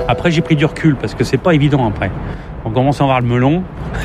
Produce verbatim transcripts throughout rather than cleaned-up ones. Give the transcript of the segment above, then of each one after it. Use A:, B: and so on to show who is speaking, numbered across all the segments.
A: Après, j'ai pris du recul parce que c'est pas évident après. On commence à avoir le melon,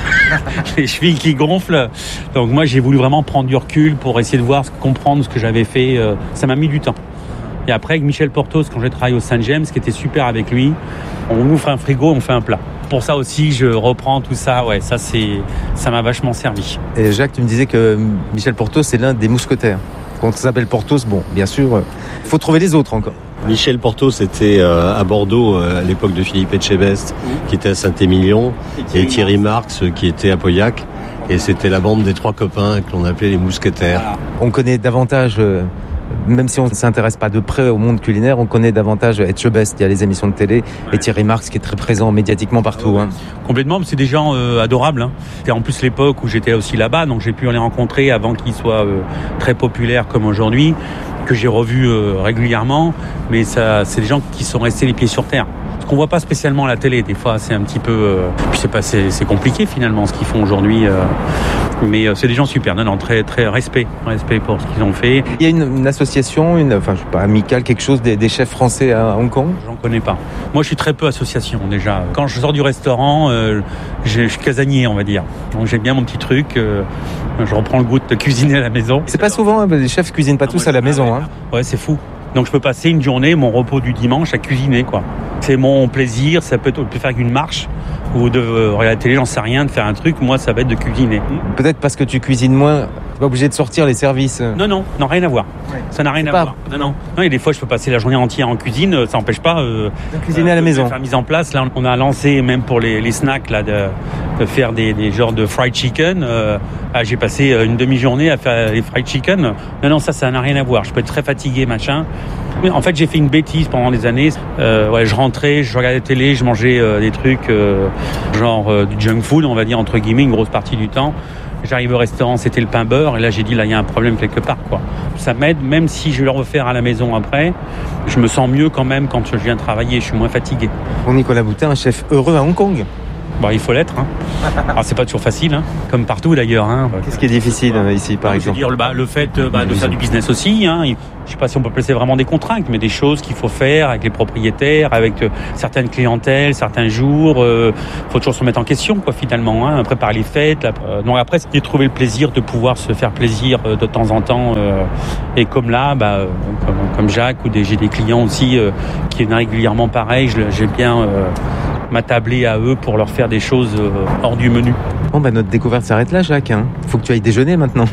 A: les chevilles qui gonflent. Donc moi, j'ai voulu vraiment prendre du recul pour essayer de voir, comprendre ce que j'avais fait. Ça m'a mis du temps. Et après, avec Michel Portos, quand j'ai travaillé au Saint James, ce qui était super avec lui, on ouvre un frigo, on fait un plat. Pour ça aussi, je reprends tout ça. Ouais, ça, c'est, ça m'a vachement servi.
B: Et Jacques, tu me disais que Michel Portos, c'est l'un des mousquetaires. Quand ça s'appelle Portos, bon, bien sûr, il faut trouver les autres encore.
C: Michel Portos était euh, à Bordeaux euh, à l'époque de Philippe Etchebest, mmh. qui était à Saint-Émilion, et Thierry, et Thierry Marx, qui était à Pauillac. Et c'était la bande des trois copains que l'on appelait les mousquetaires.
B: Voilà. On connaît davantage... Euh... Même si on ne s'intéresse pas de près au monde culinaire, on connaît davantage Etchebest, il y a les émissions de télé, ouais. et Thierry Marx qui est très présent médiatiquement partout. Ouais. Hein.
A: Complètement, c'est des gens euh, adorables. Hein. C'était en plus l'époque où j'étais aussi là-bas, donc j'ai pu les rencontrer avant qu'ils soient euh, très populaires comme aujourd'hui, que j'ai revus euh, régulièrement, mais ça, c'est des gens qui sont restés les pieds sur terre. Ce qu'on voit pas spécialement à la télé, des fois c'est un petit peu... Euh, puis c'est, pas, c'est, c'est compliqué finalement ce qu'ils font aujourd'hui. Euh, mais euh, c'est des gens super, non, non, très, très respect, respect pour ce qu'ils ont fait.
B: Il y a une, une association, une, enfin je sais pas, amicale, quelque chose des, des chefs français à Hong Kong ?
A: J'en connais pas. Moi je suis très peu association déjà. Quand je sors du restaurant, euh, je, je suis casanier on va dire. Donc j'ai bien mon petit truc, euh, je reprends le goût de cuisiner à la maison.
B: C'est pas souvent, hein, les chefs cuisinent pas ah, tous ouais, à la maison.
A: Ouais,
B: hein.
A: ouais c'est fou. Donc je peux passer une journée, mon repos du dimanche à cuisiner quoi. C'est mon plaisir, ça peut être de faire une marche ou de regarder la télé, j'en sais rien, de faire un truc, moi ça va être de cuisiner.
B: Peut-être parce que tu cuisines moins, t'es pas obligé de sortir les services.
A: Non, non, non, rien à voir. Ouais. Ça n'a rien
B: c'est
A: à
B: pas...
A: voir. Non, non. Non, et des fois je peux passer la journée entière en cuisine, ça n'empêche pas euh,
B: de cuisiner euh, à la
A: de
B: maison.
A: Faire mise en place. Là, on a lancé même pour les, les snacks là, de, de faire des, des genres de fried chicken. Euh, ah, j'ai passé une demi-journée à faire les fried chicken. Non, non, ça, ça n'a rien à voir. Je peux être très fatigué, machin. Mais en fait, j'ai fait une bêtise pendant des années. Euh, ouais, je rentrais, je regardais la télé, je mangeais euh, des trucs euh, genre euh, du junk food, on va dire entre guillemets, une grosse partie du temps. J'arrive au restaurant, c'était le pain beurre, et là j'ai dit là il y a un problème quelque part quoi. Ça m'aide, même si je vais le refaire à la maison après, je me sens mieux quand même quand je viens travailler, je suis moins fatigué.
B: Pour Nicolas Boutin, un chef heureux à Hong Kong.
A: Bon, il faut l'être. Hein. Alors, c'est pas toujours facile, hein, comme partout d'ailleurs. Hein.
B: Qu'est-ce qui est difficile euh, ici, par
A: je
B: exemple ?
A: veux dire, bah, le fait euh, bah, de faire du business aussi. Hein. Je sais pas si on peut placer vraiment des contraintes, mais des choses qu'il faut faire avec les propriétaires, avec euh, certaines clientèles, certains jours. Il euh, faut toujours se mettre en question, quoi, finalement. Hein. Préparer les fêtes. Là, euh, donc après, c'est trouver le plaisir de pouvoir se faire plaisir euh, de temps en temps. Euh, et comme là, bah, euh, comme, comme Jacques, ou des, j'ai des clients aussi euh, qui viennent régulièrement pareil. Je, j'ai bien... Euh, m'attabler à eux pour leur faire des choses euh, hors du menu.
B: Bon bah notre découverte s'arrête là, Jacques. Hein. Faut que tu ailles déjeuner maintenant.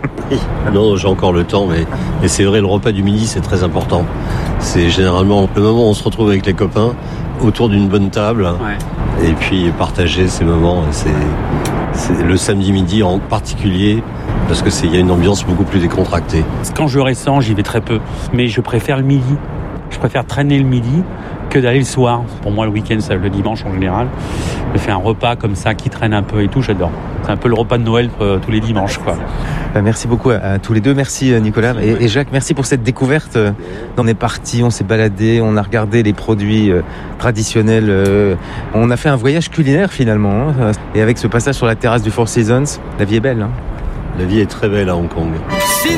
C: Non, j'ai encore le temps, mais, mais c'est vrai, le repas du midi c'est très important. C'est généralement le moment où on se retrouve avec les copains autour d'une bonne table, ouais. Et puis partager ces moments. C'est, c'est le samedi midi en particulier. Parce que c'est, y a une ambiance beaucoup plus décontractée.
A: Quand je ressens, j'y vais très peu, mais je préfère le midi. Je préfère traîner le midi que d'aller le soir. Pour moi, le week-end, c'est le dimanche en général. Je fais un repas comme ça qui traîne un peu et tout, j'adore. C'est un peu le repas de Noël euh, tous les dimanches, quoi.
B: Bah, merci beaucoup à, à tous les deux. Merci Nicolas et, et Jacques. Merci pour cette découverte. On est parti, on s'est baladé, on a regardé les produits euh, traditionnels. Euh, on a fait un voyage culinaire finalement. Hein, et avec ce passage sur la terrasse du Four Seasons, la vie est belle. Hein.
C: La vie est très belle à Hong Kong.